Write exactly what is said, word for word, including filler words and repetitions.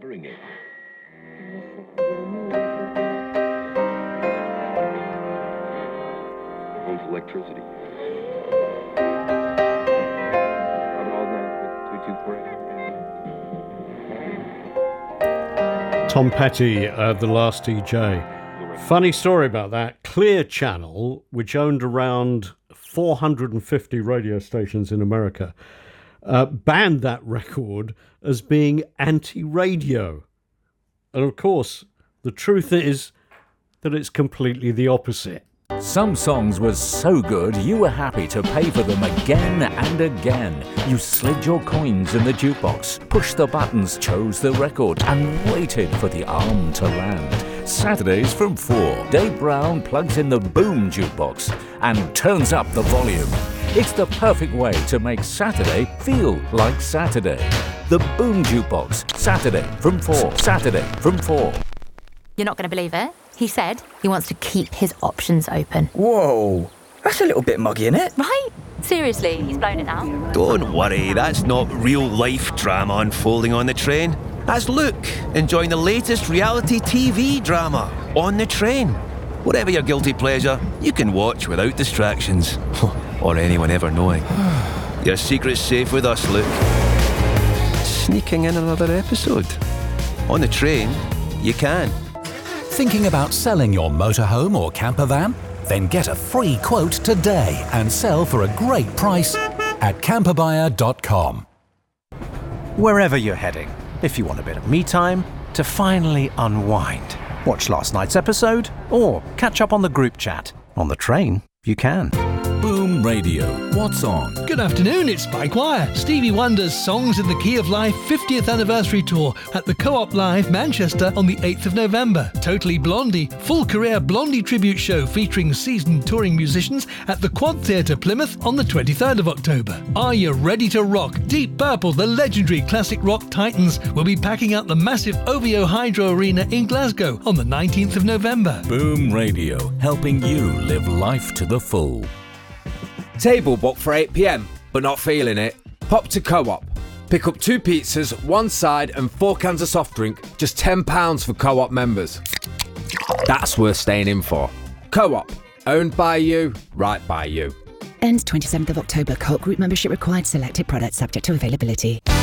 hearing aid. Owns electricity. Tom Petty, uh, The Last E J. Funny story about that. Clear Channel, which owned around four hundred fifty radio stations in America, uh, banned that record as being anti-radio. And of course, the truth is that it's completely the opposite. Some songs were so good you were happy to pay for them again and again. You slid your coins in the jukebox, pushed the buttons, chose the record, and waited for the arm to land. Saturdays from four, Dave Brown plugs in the Boom Jukebox and turns up the volume. It's the perfect way to make Saturday feel like Saturday. The Boom Jukebox, Saturday from four, Saturday from four. You're not going to believe it. He said he wants to keep his options open. Whoa, that's a little bit muggy, isn't it? Right? Seriously, he's blown it out. Don't worry, that's not real-life drama unfolding on the train. That's Luke, enjoying the latest reality T V drama, On the Train. Whatever your guilty pleasure, you can watch without distractions. Or anyone ever knowing. Your secret's safe with us, Luke. Sneaking in another episode. On the Train, you can. Thinking about selling your motorhome or camper van? Then get a free quote today and sell for a great price at camper buyer dot com. Wherever you're heading, if you want a bit of me time to finally unwind, watch last night's episode or catch up on the group chat. On the train, you can. Boom Radio. What's on? Good afternoon, it's Spike Wire. Stevie Wonder's Songs in the Key of Life fiftieth Anniversary Tour at the Co-op Live, Manchester on the eighth of November. Totally Blondie, full career Blondie tribute show featuring seasoned touring musicians at the Quad Theatre, Plymouth on the twenty-third of October. Are you ready to rock? Deep Purple, the legendary classic rock titans, will be packing out the massive O V O Hydro Arena in Glasgow on the nineteenth of November. Boom Radio, helping you live life to the full. Table booked for eight p m, but not feeling it? Pop to Co-op. Pick up two pizzas, one side and four cans of soft drink, just ten pounds for Co-op members. That's worth staying in for. Co-op, owned by you, right by you. Ends twenty-seventh of October. Co-op group membership required. Selected products subject to availability.